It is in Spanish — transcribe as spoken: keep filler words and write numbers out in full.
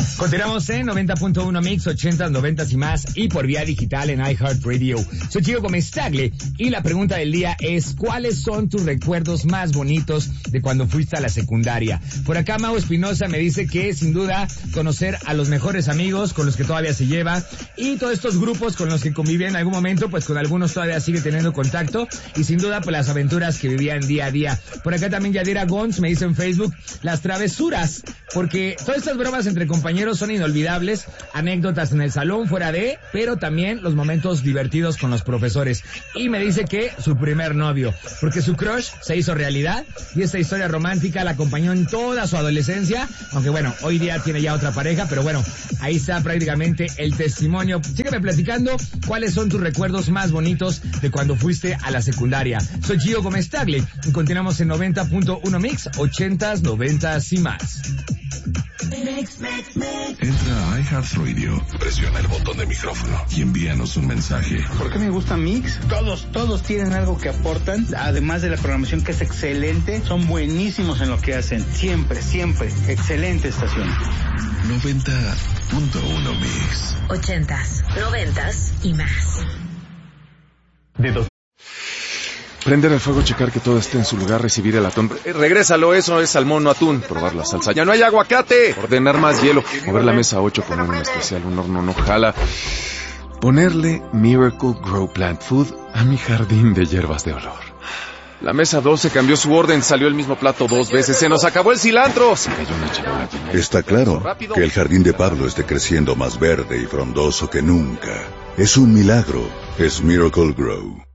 Continuamos en noventa punto uno Mix, ochentas, noventas y más, y por vía digital en iHeartRadio. Soy Chico Gómez Tagle, y la pregunta del día es, ¿cuáles son tus recuerdos más bonitos de cuando fuiste a la secundaria? Por acá Mau Espinosa me dice que, sin duda, conocer a los mejores amigos con los que todavía se lleva, y todos estos grupos con los que convivía en algún momento, pues con algunos todavía sigue teniendo contacto, y sin duda, pues las aventuras que vivían día a día. Por acá también Yadira Gons me dice en Facebook, las travesuras, porque todas estas bromas entre compañeros son inolvidables, anécdotas en el salón, fuera de, pero también los momentos divertidos con los profesores. Y me dice que su primer novio, porque su crush se hizo realidad, y esta historia romántica la acompañó en toda su adolescencia, aunque bueno, hoy día tiene ya otra pareja, pero bueno, ahí está prácticamente el testimonio. Sígueme platicando cuáles son tus recuerdos más bonitos de cuando fuiste a la secundaria. Soy Gio Gómez Tagle, y continuamos en noventa punto uno Mix, ochentas, noventas y más. Entra a iHeartRadio, presiona el botón de micrófono y envíanos un mensaje. ¿Por qué me gusta Mix? Todos, todos tienen algo que aportan, además de la programación que es excelente, son buenísimos en lo que hacen, siempre, siempre, excelente estación. noventa punto uno Mix. Ochentas, noventas y más. De dos. Prender el fuego, checar que todo esté en su lugar, recibir el atún. Eh, regrésalo, eso es salmón, no atún. Probar la salsa. ¡Ya no hay aguacate! Ordenar más hielo. Mover la mesa ocho, poner un especial, un horno no jala. Ponerle Miracle Grow Plant Food a mi jardín de hierbas de olor. La mesa doce cambió su orden, salió el mismo plato dos veces. ¡Se nos acabó el cilantro! Se cayó una charola. Está claro que el jardín de Pablo esté creciendo más verde y frondoso que nunca. Es un milagro. Es Miracle Grow.